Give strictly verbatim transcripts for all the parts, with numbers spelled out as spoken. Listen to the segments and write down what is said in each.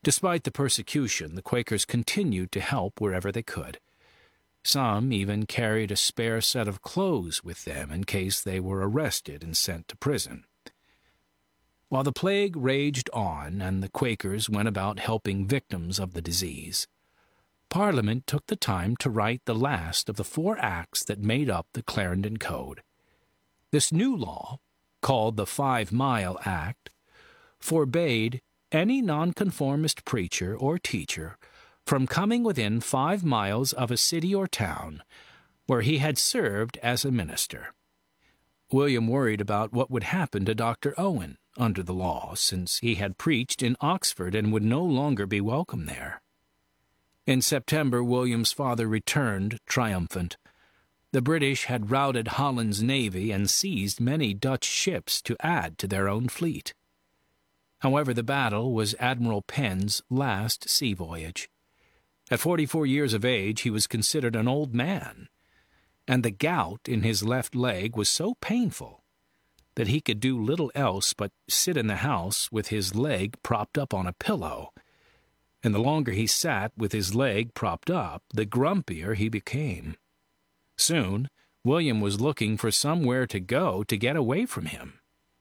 Despite the persecution, the Quakers continued to help wherever they could. Some even carried a spare set of clothes with them in case they were arrested and sent to prison. While the plague raged on and the Quakers went about helping victims of the disease, Parliament took the time to write the last of the four acts that made up the Clarendon Code. This new law, called the Five Mile Act, forbade any nonconformist preacher or teacher from coming within five miles of a city or town where he had served as a minister. William worried about what would happen to Doctor Owen under the law, since he had preached in Oxford and would no longer be welcome there. In September, William's father returned triumphant. The British had routed Holland's navy and seized many Dutch ships to add to their own fleet. However, the battle was Admiral Penn's last sea voyage. At forty-four years of age, he was considered an old man, and the gout in his left leg was so painful that he could do little else but sit in the house with his leg propped up on a pillow, and the longer he sat with his leg propped up, the grumpier he became. Soon, William was looking for somewhere to go to get away from him.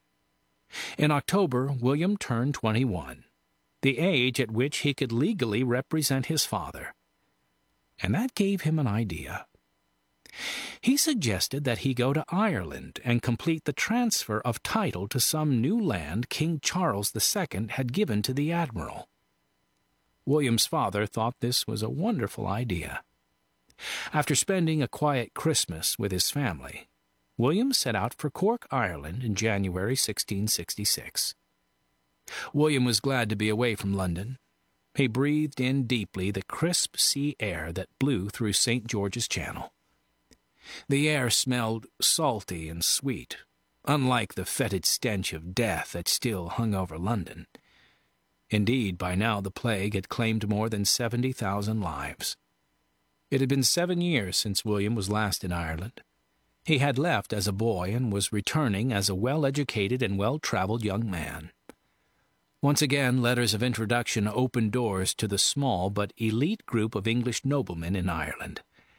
In October, William turned twenty-one, the age at which he could legally represent his father, and that gave him an idea. He suggested that he go to Ireland and complete the transfer of title to some new land King Charles the Second had given to the admiral. William's father thought this was a wonderful idea. After spending a quiet Christmas with his family, William set out for Cork, Ireland in January sixteen sixty-six. William was glad to be away from London. He breathed in deeply the crisp sea air that blew through Saint George's Channel. The air smelled salty and sweet, unlike the fetid stench of death that still hung over London. Indeed, by now the plague had claimed more than seventy thousand lives. It had been seven years since William was last in Ireland. He had left as a boy and was returning as a well-educated and well-traveled young man. Once again, letters of introduction opened doors to the small but elite group of English noblemen in Ireland.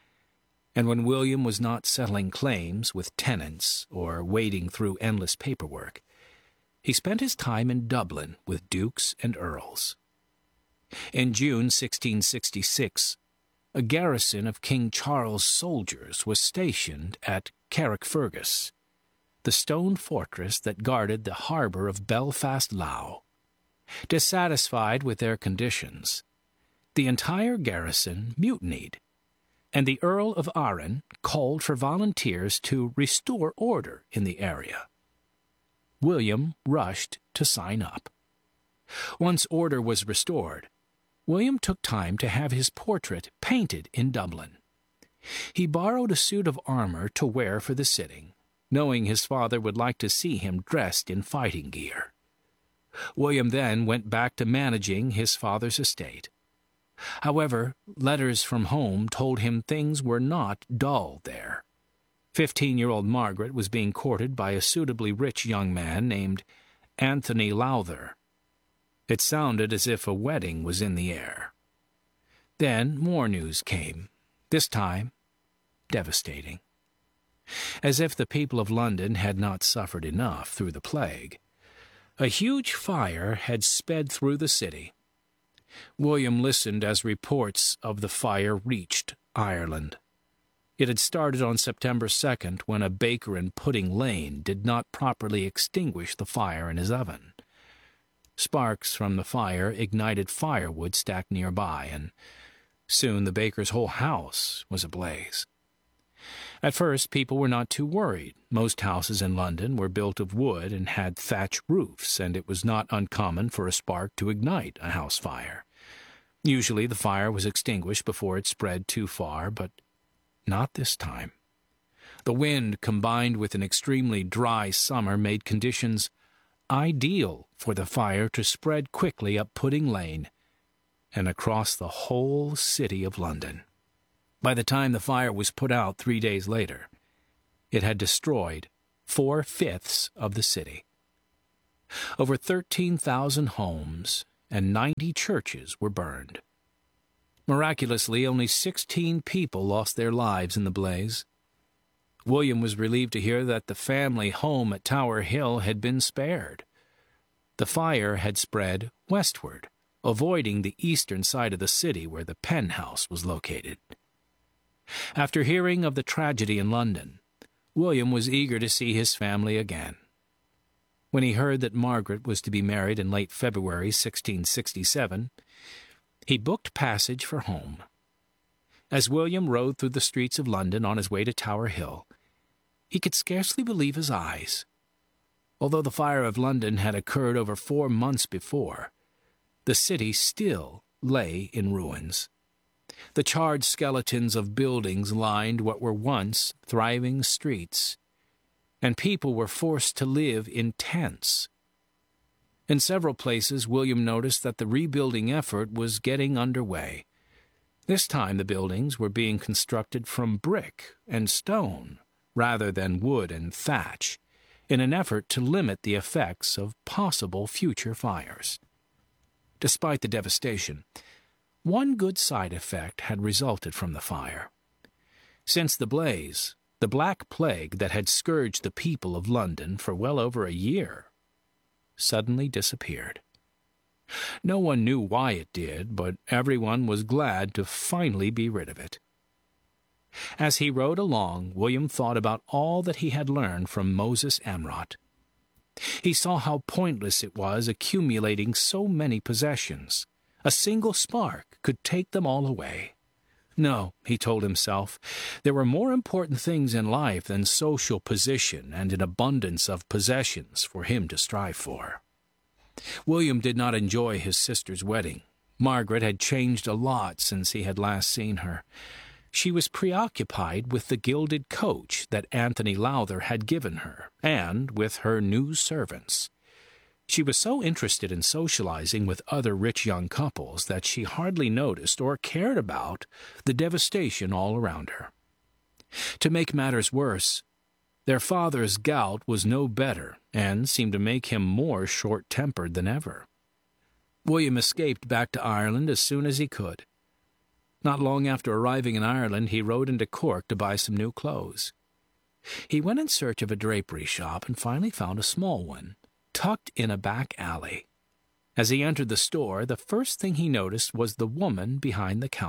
And when William was not settling claims with tenants or wading through endless paperwork, he spent his time in Dublin with dukes and earls. In June sixteen sixty-six, a garrison of King Charles' soldiers was stationed at Carrickfergus, the stone fortress that guarded the harbor of Belfast, Lough. Dissatisfied with their conditions, the entire garrison mutinied, and the Earl of Arran called for volunteers to restore order in the area. William rushed to sign up. Once order was restored, William took time to have his portrait painted in Dublin. He borrowed a suit of armor to wear for the sitting, knowing his father would like to see him dressed in fighting gear. William then went back to managing his father's estate. However, letters from home told him things were not dull there. Fifteen-year-old Margaret was being courted by a suitably rich young man named Anthony Lowther. It sounded as if a wedding was in the air. Then more news came, this time devastating. As if the people of London had not suffered enough through the plague, a huge fire had sped through the city. William listened as reports of the fire reached Ireland. It had started on September second when a baker in Pudding Lane did not properly extinguish the fire in his oven. Sparks from the fire ignited firewood stacked nearby, and soon the baker's whole house was ablaze. At first, people were not too worried. Most houses in London were built of wood and had thatch roofs, and it was not uncommon for a spark to ignite a house fire. Usually the fire was extinguished before it spread too far, but not this time. The wind, combined with an extremely dry summer, made conditions ideal for the fire to spread quickly up Pudding Lane and across the whole city of London. By the time the fire was put out three days later, it had destroyed four-fifths of the city. Over thirteen thousand homes and ninety churches were burned. Miraculously, only sixteen people lost their lives in the blaze. William was relieved to hear that the family home at Tower Hill had been spared. The fire had spread westward, avoiding the eastern side of the city where the Penn House was located. After hearing of the tragedy in London, William was eager to see his family again. When he heard that Margaret was to be married in late February sixteen sixty-seven, he booked passage for home. As William rode through the streets of London on his way to Tower Hill, he could scarcely believe his eyes. Although the fire of London had occurred over four months before, the city still lay in ruins. The charred skeletons of buildings lined what were once thriving streets, and people were forced to live in tents. In several places, William noticed that the rebuilding effort was getting underway. This time the buildings were being constructed from brick and stone rather than wood and thatch, in an effort to limit the effects of possible future fires. Despite the devastation, one good side effect had resulted from the fire. Since the blaze, the Black Plague that had scourged the people of London for well over a year suddenly disappeared. No one knew why it did, but everyone was glad to finally be rid of it. As he rode along, William thought about all that he had learned from Moses Amrot. He saw how pointless it was accumulating so many possessions. A single spark could take them all away. No, he told himself, there were more important things in life than social position and an abundance of possessions for him to strive for. William did not enjoy his sister's wedding. Margaret had changed a lot since he had last seen her. She was preoccupied with the gilded coach that Anthony Lowther had given her, and with her new servants. She was so interested in socializing with other rich young couples that she hardly noticed or cared about the devastation all around her. To make matters worse, their father's gout was no better and seemed to make him more short-tempered than ever. William escaped back to Ireland as soon as he could. Not long after arriving in Ireland, he rode into Cork to buy some new clothes. He went in search of a drapery shop and finally found a small one, tucked in a back alley. As he entered the store, the first thing he noticed was the woman behind the counter.